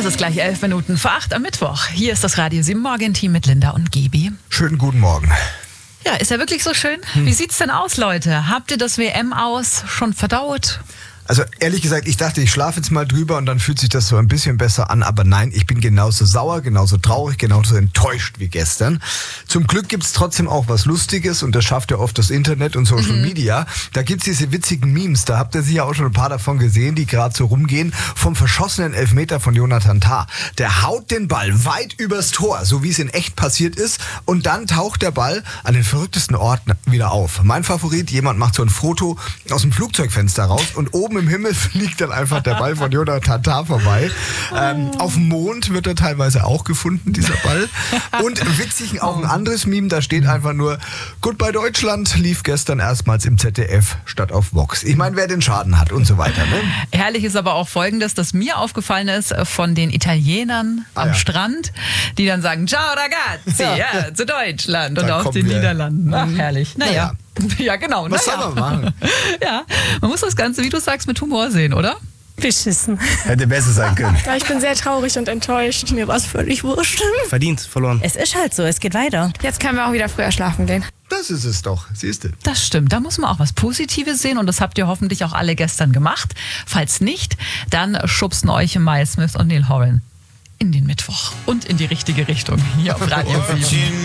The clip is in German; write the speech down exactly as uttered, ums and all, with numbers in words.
Es ist gleich elf Minuten vor acht am Mittwoch. Hier ist das Radio sieben Morgenteam mit Linda und Gebi. Schönen guten Morgen. Ja, ist ja wirklich so schön. Wie sieht's denn aus, Leute? Habt ihr das W M-Aus schon verdaut? Also ehrlich gesagt, ich dachte, ich schlafe jetzt mal drüber und dann fühlt sich das so ein bisschen besser an. Aber nein, ich bin genauso sauer, genauso traurig, genauso enttäuscht wie gestern. Zum Glück gibt's trotzdem auch was Lustiges und das schafft ja oft das Internet und Social mhm. Media. Da gibt's diese witzigen Memes, da habt ihr sicher auch schon ein paar davon gesehen, die gerade so rumgehen. Vom verschossenen Elfmeter von Jonathan Tah. Der haut den Ball weit übers Tor, so wie es in echt passiert ist. Und dann taucht der Ball an den verrücktesten Orten wieder auf. Mein Favorit, jemand macht so ein Foto aus dem Flugzeugfenster raus und oben im Himmel fliegt dann einfach der Ball von Jonathan Tah vorbei. Ähm, auf dem Mond wird er teilweise auch gefunden, dieser Ball. Und witzig auch ein anderes Meme, da steht einfach nur, Goodbye Deutschland lief gestern erstmals im Z D F statt auf Vox. Ich meine, wer den Schaden hat und so weiter. Ne? Herrlich ist aber auch Folgendes, das mir aufgefallen ist von den Italienern ah, am ja. Strand, die dann sagen, ciao ragazzi, ja. Ja, zu Deutschland und aus den wir. Niederlanden. Ach, herrlich. Naja. naja. Ja, genau. Was naja. soll man machen? Ja, man muss das Ganze, wie du sagst, mit Humor sehen, oder? Beschissen. Hätte besser sein können. Ja, ich bin sehr traurig und enttäuscht. Mir war es völlig wurscht. Verdient, verloren. Es ist halt so, es geht weiter. Jetzt können wir auch wieder früher schlafen gehen. Das ist es doch, siehst du. Das stimmt, da muss man auch was Positives sehen und das habt ihr hoffentlich auch alle gestern gemacht. Falls nicht, dann schubsen euch Miles Smith und Neil Horan in den Mittwoch und in die richtige Richtung hier auf Radio sieben.